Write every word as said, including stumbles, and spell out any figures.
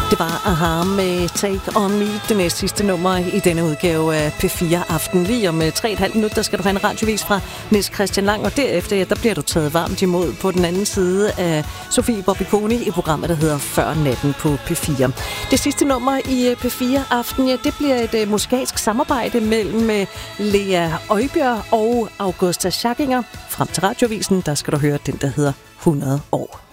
Det var Aha med Take On Me, det næste sidste nummer i denne udgave af P fire Aften. Lige om tre og et halvt minut, der skal du have en radiovis fra Niels Christian Lang, og derefter, ja, der bliver du taget varmt imod på den anden side af Sofie Bobiconi i programmet, der hedder Før Natten på P fire. Det sidste nummer i P fire Aften, ja, det bliver et uh, musikalsk samarbejde mellem uh, Lea Øjbjerg og Augusta Schackinger. Frem til radiovisen, der skal du høre den, der hedder hundrede år.